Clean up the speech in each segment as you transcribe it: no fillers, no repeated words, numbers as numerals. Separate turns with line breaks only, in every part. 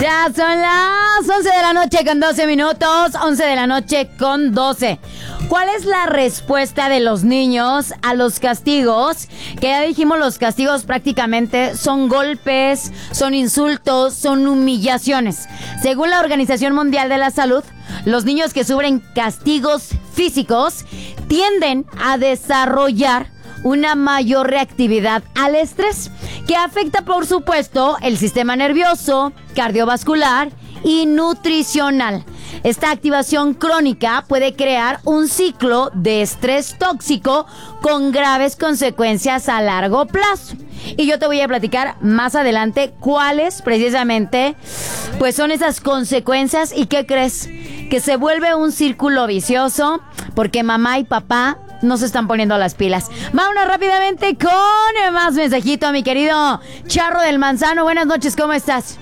Ya son las 11 de la noche con 12 minutos, 11 de la noche con 12. ¿Cuál es la respuesta de los niños a los castigos? Que ya dijimos, los castigos prácticamente son golpes, son insultos, son humillaciones. Según la Organización Mundial de la Salud, los niños que sufren castigos físicos tienden a desarrollar una mayor reactividad al estrés, que afecta, por supuesto, el sistema nervioso, cardiovascular y nutricional. Esta activación crónica puede crear un ciclo de estrés tóxico con graves consecuencias a largo plazo. Y yo te voy a platicar más adelante cuáles precisamente pues son esas consecuencias. ¿Y qué crees? Que se vuelve un círculo vicioso porque mamá y papá no se están poniendo las pilas. Vámonos rápidamente con más mensajito, mi querido Charro del Manzano. Buenas noches, ¿cómo estás?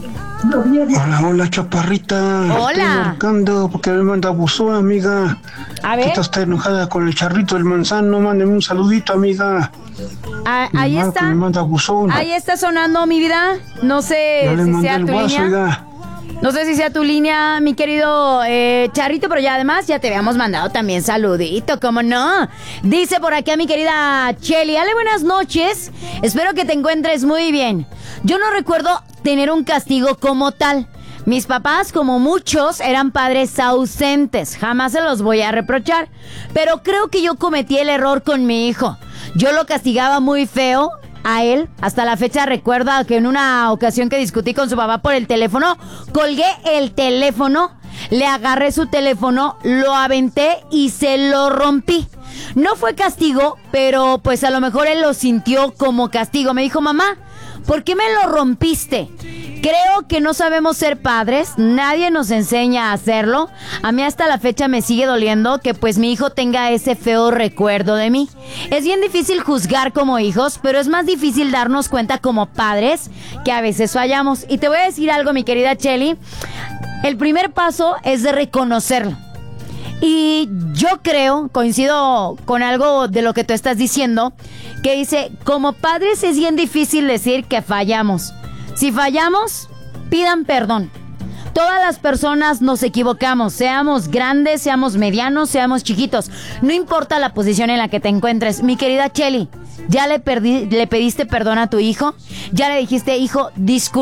Hola, chaparrita.
Hola.
Estoy marcando porque me manda buzón, amiga.
A ver.
Esta está enojada con el Charrito del Manzano. Mándeme un saludito, amiga.
Ahí está.
Me manda buzón.
Ahí está sonando, mi vida. No sé si sea tu línea. No sé si sea tu línea, mi querido Charrito, pero ya además ya te habíamos mandado también saludito, ¿cómo no? Dice por aquí a mi querida Cheli, dale buenas noches, espero que te encuentres muy bien. Yo no recuerdo tener un castigo como tal. Mis papás, como muchos, eran padres ausentes, jamás se los voy a reprochar, pero creo que yo cometí el error con mi hijo. Yo lo castigaba muy feo a él. Hasta la fecha recuerda que en una ocasión que discutí con su papá por el teléfono, colgué el teléfono, le agarré su teléfono, lo aventé y se lo rompí. No fue castigo, pero pues a lo mejor él lo sintió como castigo. Me dijo, mamá, ¿por qué me lo rompiste? Creo que no sabemos ser padres, nadie nos enseña a hacerlo. A mí hasta la fecha me sigue doliendo que pues mi hijo tenga ese feo recuerdo de mí. Es bien difícil juzgar como hijos, pero es más difícil darnos cuenta como padres que a veces fallamos. Y te voy a decir algo, mi querida Cheli, el primer paso es de reconocerlo. Y yo creo, coincido con algo de lo que tú estás diciendo, que dice, como padres es bien difícil decir que fallamos. Si fallamos, pidan perdón. Todas las personas nos equivocamos, seamos grandes, seamos medianos, seamos chiquitos. No importa la posición en la que te encuentres. Mi querida Cheli, ¿ya le pediste perdón a tu hijo? ¿Ya le dijiste, hijo, disculpa?